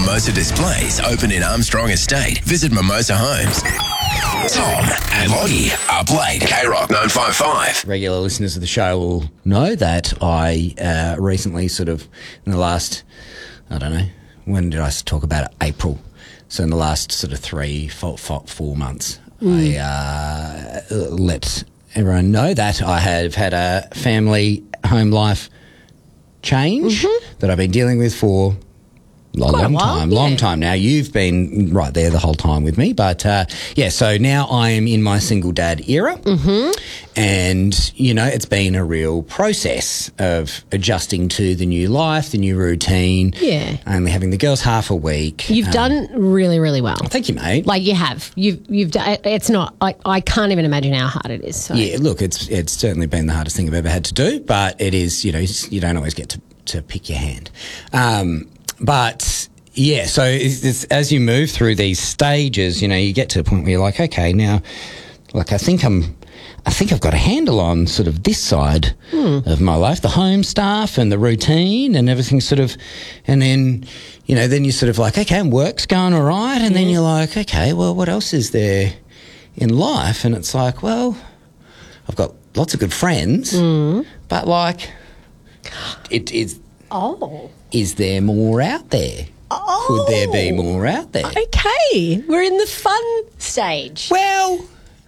Mimosa Displays open in Armstrong Estate. Visit Mimosa Homes. Tom and Lottie up late. K-Rock 955. Regular listeners of the show will know that I recently in the last, I don't know, when did I talk about it? April. So in the last 4 months, I let everyone know that I have had a family home life change that I've been dealing with for long time now. You've been right there the whole time with me, but so now I am in my single dad era, and it's been a real process of adjusting to the new life, the new routine. Yeah, only having the girls half a week. You've done really, really well. Thank you, mate. Like you have. You've done. It's not. I can't even imagine how hard it is. So. Yeah, look, it's certainly been the hardest thing I've ever had to do, but it is. You don't always get to pick your hand. But yeah, so it's, as you move through these stages, you get to a point where you're like, okay, now, like I think I've got a handle on sort of this side of my life, the home stuff and the routine and everything and then, then you're sort of like, okay, and work's going all right. And then you're like, okay, well, what else is there in life? And it's like, well, I've got lots of good friends, but like it is... Oh. Is there more out there? Oh. Could there be more out there? Okay. We're in the fun stage. Well,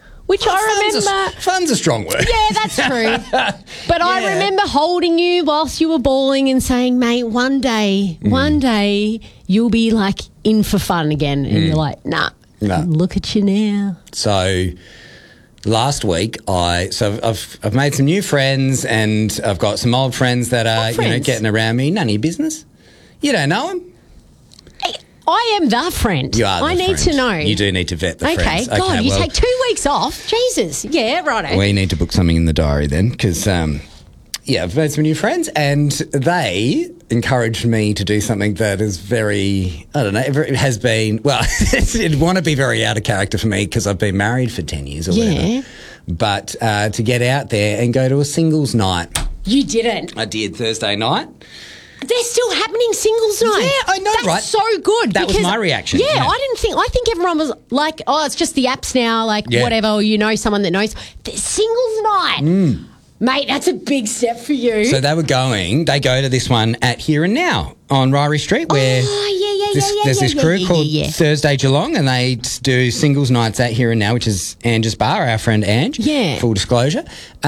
I remember... Fun's a strong word. Yeah, that's true. But I remember holding you whilst you were bawling and saying, mate, one day you'll be like in for fun again. And you're like, nah, look at you now. So... Last week, I've made some new friends, and I've got some old friends that are getting around me. None of your business. You don't know them. I am the friend. You are. I need to know. You do need to vet the friends. Okay, God, you take 2 weeks off. Jesus, yeah, righto. We need to book something in the diary then, because I've made some new friends, and they encouraged me to do something that is very, I don't know, it has been, well, it'd want to be very out of character for me because I've been married for 10 years or whatever. But to get out there and go to a singles night. You didn't? I did, Thursday night. They're still happening singles night. Yeah, I know, That's right? That's so good. That was my reaction. Yeah, I think everyone was like, oh, it's just the apps now, whatever, or someone that knows. Singles night. Mate, that's a big step for you. So they go to this one at Here and Now on Ryrie Street where there's this crew called Thursday Geelong, and they do singles nights at Here and Now, which is Ange's bar, our friend Ange. Yeah. Full disclosure.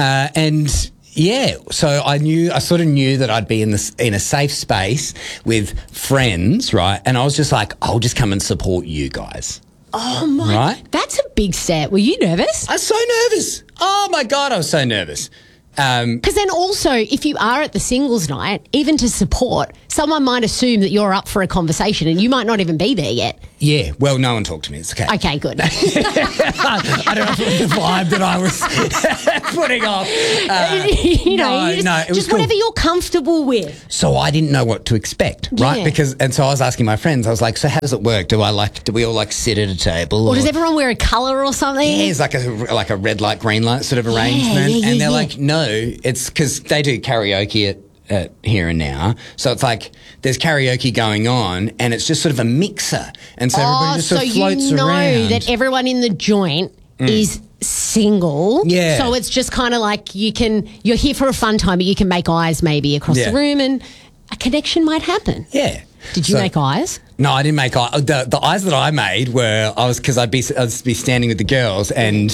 So I sort of knew that I'd be in a safe space with friends, right? And I was just like, I'll just come and support you guys. Oh, my. Right? That's a big step. Were you nervous? I was so nervous. Oh, my God, I was so nervous. Because then also, if you are at the singles night, even to support, someone might assume that you're up for a conversation and you might not even be there yet. Yeah, well, no one talked to me. It's okay. Okay, good. I don't know the vibe that I was putting off. It was just whatever you're comfortable with. So I didn't know what to expect, right? And so I was asking my friends, I was like, so how does it work? Do we all sit at a table? Or does everyone wear a colour or something? Yeah, it's like a red light, green light sort of arrangement. And they're like, no, it's because they do karaoke at Here and Now. So it's like there's karaoke going on and it's just sort of a mixer. And so everybody just sort of floats around. So you know that everyone in the joint is single. Yeah. So it's just kind of like you're here for a fun time, but you can make eyes maybe across the room and a connection might happen. Yeah. Did you make eyes? No, I didn't make eyes. The eyes that I made were, because I'd be standing with the girls and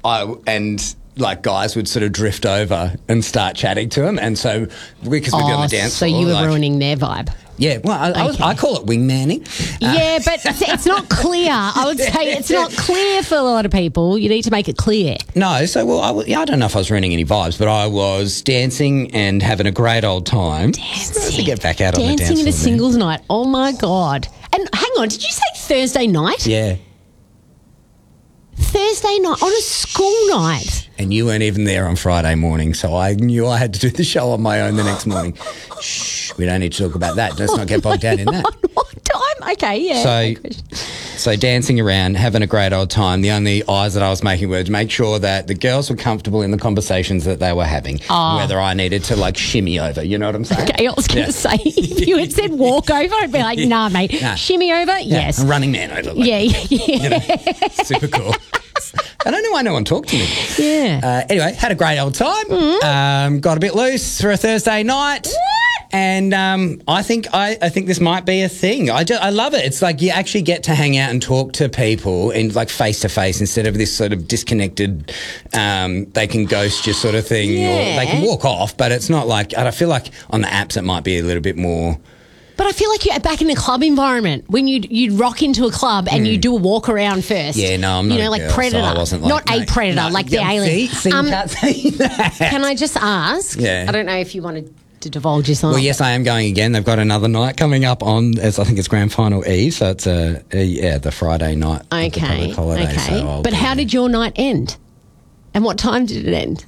guys would sort of drift over and start chatting to them, and so because we'd be on the dance floor. So you were ruining their vibe. Yeah, well, I call it wingmanning. Yeah, but it's not clear. I would say it's not clear for a lot of people. You need to make it clear. No, so I don't know if I was ruining any vibes, but I was dancing and having a great old time. Dancing. To get back out on the dance floor. Dancing at a singles night. Oh my God! And hang on, did you say Thursday night? Yeah. Thursday night on a school night. And you weren't even there on Friday morning, so I knew I had to do the show on my own the next morning. Shh, we don't need to talk about that. Let's not get bogged down in that. What time? Okay, yeah. So So dancing around, having a great old time. The only eyes that I was making were to make sure that the girls were comfortable in the conversations that they were having, whether I needed to like shimmy over. You know what I'm saying? Okay, I was going to say, if you had said walk over, I'd be like, nah, mate. Nah. Shimmy over? Yeah, yes. A running man over. Like, yeah. You know, super cool. I don't know why no one talked to me. Yeah. Anyway, had a great old time. Got a bit loose for a Thursday night. What? And I think this might be a thing. I love it. It's like you actually get to hang out and talk to people and like face to face instead of this sort of disconnected. They can ghost you sort of thing, or they can walk off. But it's not like I feel like on the apps it might be a little bit more. But I feel like you're back in a club environment when you'd rock into a club and you do a walk around first. Yeah, no, I'm not. You know, like girl, Predator, so I wasn't like, not a Predator, like the alien. See, you can't say that. Can I just ask? Yeah. I don't know if you wanted to divulge your sign. Well, yes, I am going again. They've got another night coming up on, I think it's Grand Final Eve, so it's the Friday night. Okay, of the public holiday, okay. so but how did your night end? And what time did it end?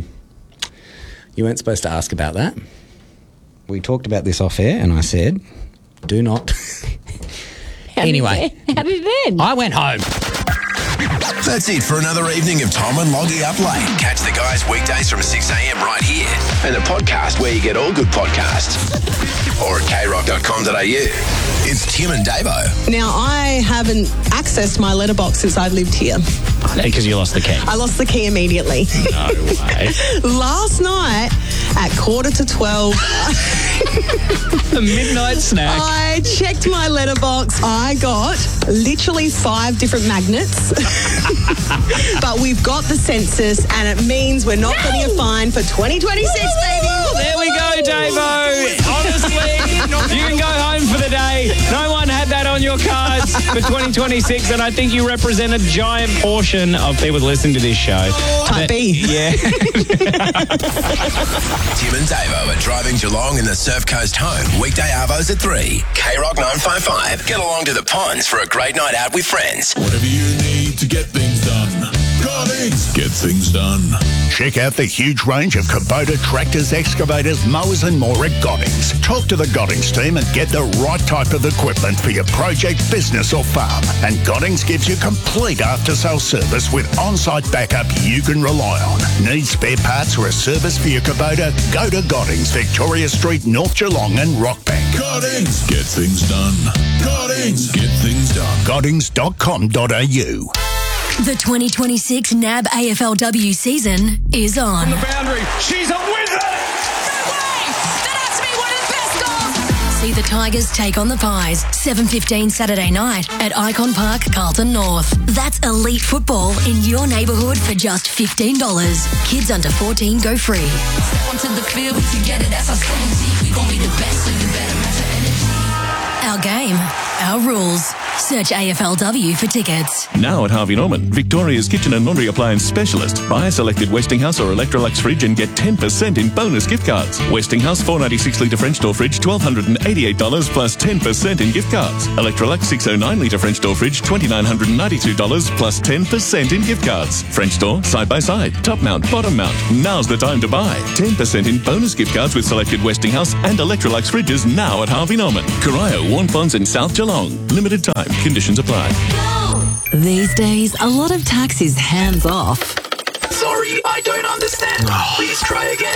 You weren't supposed to ask about that. We talked about this off air, and I said, do not. Anyway. How did it end? I went home. That's it for another evening of Tom and Loggy Up Late. Catch the guys weekdays from 6 a.m. right here. And the podcast where you get all good podcasts. Or at krock.com.au. It's Tim and Davo. Now, I haven't accessed my letterbox since I've lived here. Because you lost the key. I lost the key immediately. No way. Last night at 11:45, A midnight snack. I checked my letterbox. I got literally 5 different magnets. But we've got the census, and it means we're not getting a fine for 2026, baby. There we go, Davo. Honestly, you can go home for the day. No one had that on your cards for 2026, and I think you represent a giant portion of people listening to this show. Type B. Yeah. Tim and Davo are driving Geelong in the Surf Coast home. Weekday arvos at 3. K-Rock 955. Get along to the ponds for a great night out with friends. Whatever you need to get things done. Goddings. Get things done. Check out the huge range of Kubota tractors, excavators, mowers and more at Goddings. Talk to the Goddings team and get the right type of equipment for your project, business or farm. And Goddings gives you complete after-sale service with on-site backup you can rely on. Need spare parts or a service for your Kubota? Go to Goddings, Victoria Street, North Geelong and Rockbank. Goddings. Get things done. Goddings. Get things done. Goddings.com.au. The 2026 NAB AFLW season is on. The boundary. She's a wizard. See the Tigers take on the Pies, 7:15 Saturday night at Icon Park, Carlton North. That's elite football in your neighbourhood for just $15. Kids under 14 go free. Step onto the field together, that's our strategy. We gon' be the best, so you better match our energy. Our game, our rules. Search AFLW for tickets. Now at Harvey Norman, Victoria's kitchen and laundry appliance specialist. Buy a selected Westinghouse or Electrolux fridge and get 10% in bonus gift cards. Westinghouse 496 litre French door fridge, $1,288 plus 10% in gift cards. Electrolux 609 litre French door fridge, $2,992 plus 10% in gift cards. French door, side by side, top mount, bottom mount. Now's the time to buy. 10% in bonus gift cards with selected Westinghouse and Electrolux fridges now at Harvey Norman. Corio, Warnponds and South Geelong. Limited time. Conditions apply. These days, a lot of tax is hands off. Sorry, I don't understand. Please try again.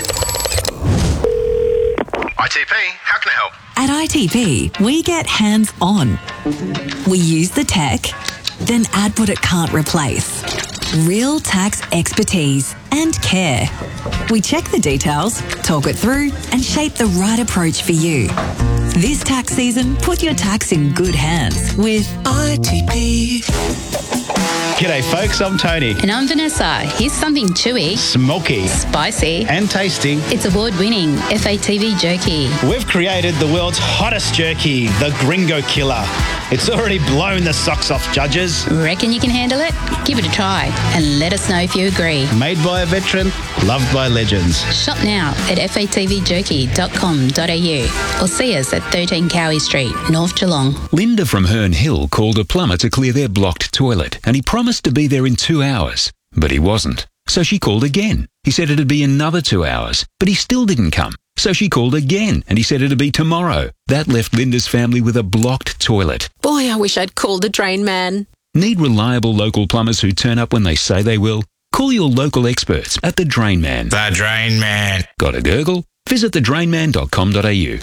ITP, how can I help? At ITP, we get hands on. We use the tech, then add what it can't replace. Real tax expertise and care. We check the details, talk it through, and shape the right approach for you. This tax season, put your tax in good hands with ITP. G'day, folks. I'm Tony. And I'm Vanessa. Here's something chewy, Smoky, spicy, and tasty. It's award-winning FATV jerky. We've created the world's hottest jerky, the Gringo Killer. It's already blown the socks off judges. Reckon you can handle it? Give it a try and let us know if you agree. Made by a veteran, loved by legends. Shop now at fatvjerky.com.au or see us at 13 Cowie Street, North Geelong. Linda from Herne Hill called a plumber to clear their blocked toilet and he promised to be there in 2 hours, but he wasn't. So she called again. He said it'd be another 2 hours, but he still didn't come. So she called again and he said it'd be tomorrow. That left Linda's family with a blocked toilet. Boy, I wish I'd called a drain man. Need reliable local plumbers who turn up when they say they will? Call your local experts at The Drain Man. The Drain Man. Got a gurgle? Visit thedrainman.com.au.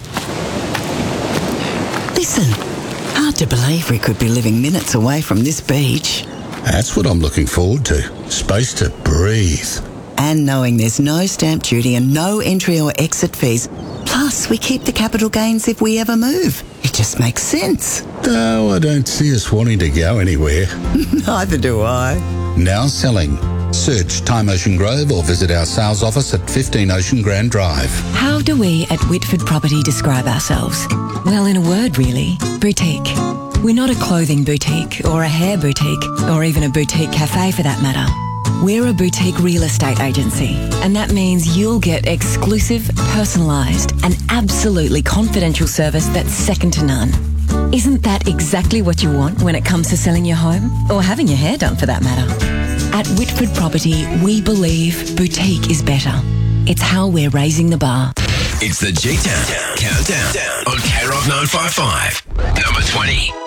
Listen, hard to believe we could be living minutes away from this beach. That's what I'm looking forward to. Space to breathe. And knowing there's no stamp duty and no entry or exit fees. Plus, we keep the capital gains if we ever move. It just makes sense. Though I don't see us wanting to go anywhere. Neither do I. Now selling. Search Time Ocean Grove or visit our sales office at 15 Ocean Grand Drive. How do we at Whitford Property describe ourselves? Well, in a word, really, boutique. We're not a clothing boutique or a hair boutique or even a boutique cafe for that matter. We're a boutique real estate agency, and that means you'll get exclusive, personalised and absolutely confidential service that's second to none. Isn't that exactly what you want when it comes to selling your home? Or having your hair done for that matter? At Whitford Property, we believe boutique is better. It's how we're raising the bar. It's the G-Town Countdown on K-Rock 955. Number 20.